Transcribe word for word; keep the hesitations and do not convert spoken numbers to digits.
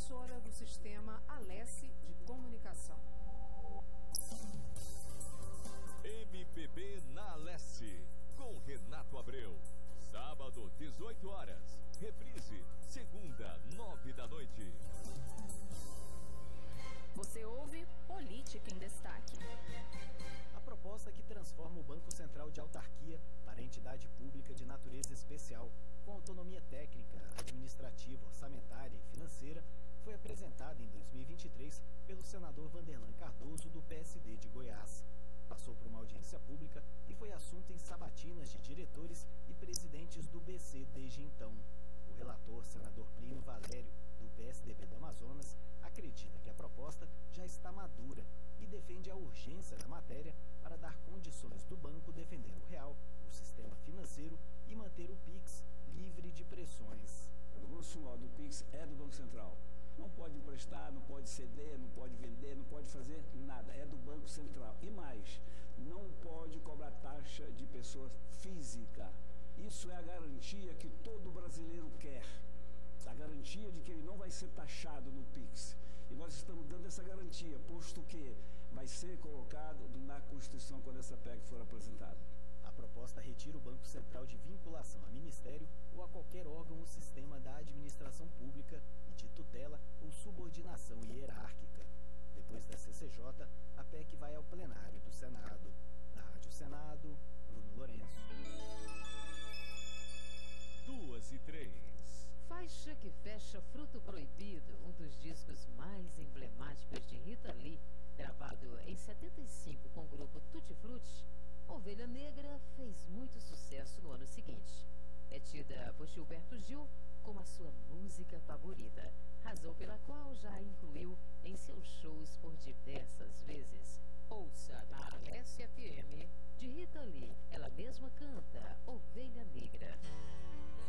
emissora do Sistema Alesse de Comunicação. M P B na Alesse, com Renato Abreu. Sábado, dezoito horas. Reprise, segunda, nove da noite. Você ouve Política em Destaque. A proposta que transforma o Banco Central de autarquia para entidade pública de natureza especial, com autonomia técnica, administrativa, orçamentária e financeira, foi apresentada em dois mil e vinte e três pelo senador Vanderlan Cardoso, do P S D de Goiás. Passou por uma audiência pública e foi assunto em sabatinas de diretores e presidentes do B C desde então. O relator, senador Plínio Valério, do P S D B do Amazonas, acredita que a proposta já está madura e defende a urgência da matéria para dar condições do banco defender o real, o sistema financeiro e manter o Pix livre de pressões. O grosso modo, o Pix é do Banco Central. Não pode emprestar, não pode ceder, não pode vender, não pode fazer nada. É do Banco Central. E mais, não pode cobrar taxa de pessoa física. Isso é a garantia que todo brasileiro quer. A garantia de que ele não vai ser taxado no Pix. E nós estamos dando essa garantia, posto que vai ser colocado na Constituição quando essa P E C for apresentada. A proposta retira o Banco Central de vinculação a ministério ou a qualquer órgão ou sistema da administração pública e de tutela ou subordinação hierárquica. Depois da C C J, a P E C vai ao plenário do Senado. Da Rádio Senado, Bruno Lourenço. Duas e três. Faixa que fecha Fruto Proibido, um dos discos mais emblemáticos de Rita Lee, gravado em setenta e cinco com o grupo Tutti Frutti. Ovelha Negra fez muito sucesso no ano seguinte. É tida por Gilberto Gil como a sua música favorita, razão pela qual já a incluiu em seus shows por diversas vezes.